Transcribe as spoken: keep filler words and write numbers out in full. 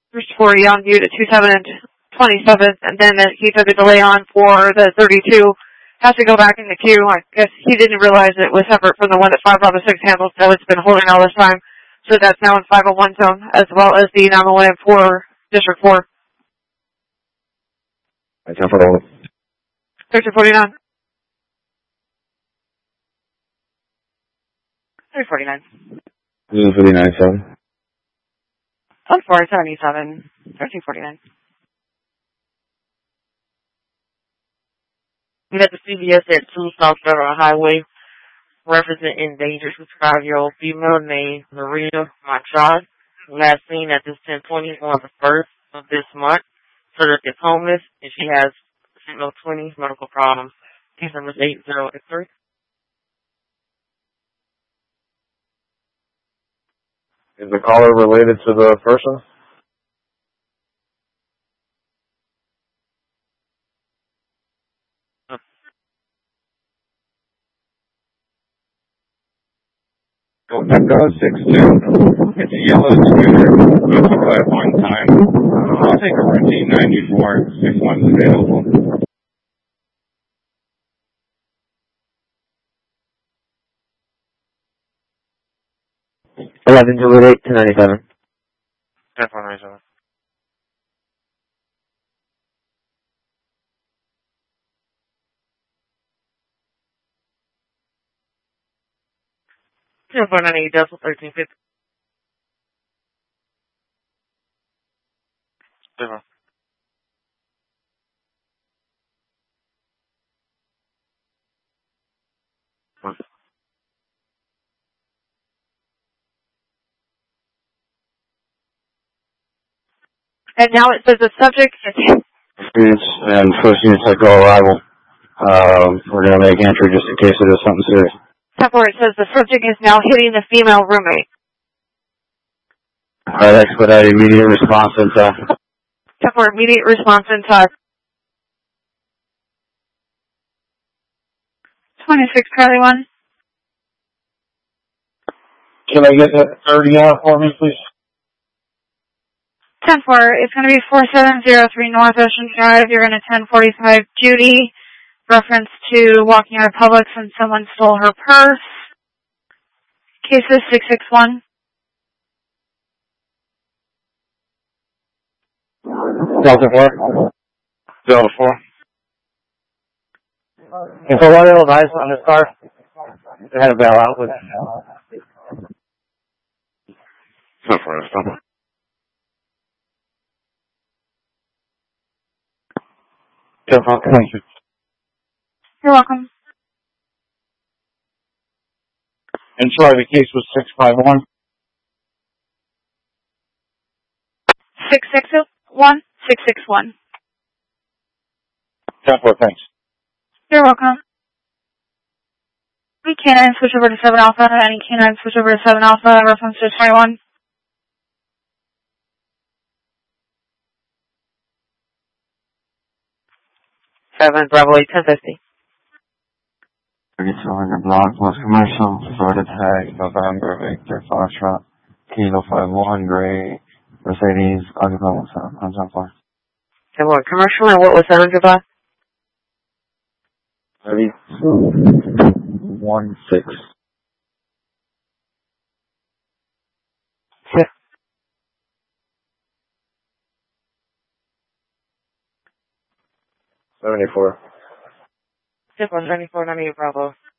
There's forty on you to two seven and twenty-seven, and then he took a delay on for the thirty-two. Has to go back in the queue. I guess he didn't realize it was separate from the one that five Bravo six handles, so it's been holding all this time. So that's now in five oh one zone, as well as the nine oh one for District four. thirteen forty-nine. three forty-nine. three forty-nine, seven. one four seventy-seven. thirteen forty-nine. We had the C B S at two South Federal Highway, referencing endangered five-year-old female named Maria Machado, last seen at this ten twenty on the first of this month. So that is homeless, and she has signal twenty medical problems. Case number is eight zero eight three. Is the caller related to the person? Echo six two. It's a yellow scooter. Occupy at one time. I'll take a routine ninety-four if one's available. eleven Juliet eight to ninety-seven. ten four ninety-seven. ten four ninety-eight Delta thirteen fifty. Zero. And now it says the subject is... Students and first unit cycle arrival. Um, we're going to make entry just in case it is something serious. Where it says the subject is now hitting the female roommate. Alright, expedite immediate response in time. For immediate response in time. twenty-six Charlie one. Can I get that thirty out for me, please? ten four, it's going to be four seven zero three North Ocean Drive. You're in a ten forty-five Judy. Reference to walking out of Publix and someone stole her purse. Cases six six one. Delta four. Delta four. And for what little advice on this car, it had a bailout with ten four, stop. ten four, thank you. You're welcome. And sorry, the case was six five one. six six one. six six one. ten four, thanks. You're welcome. Any canine switch over to seven Alpha. Any canine switch over to seven Alpha. Reference to twenty-one. seven Bravo eight ten fifty. thirty-two hundred block plus commercial. Florida tag. November Victor Foxtrot. Kilo five one. Gray. Mercedes. Occupant seven. I'm ten four. ten four. Commercial, and what was that under by? thirty-two. one six. Yeah. seventy-four. ten four seventy-four ninety-eight Bravo.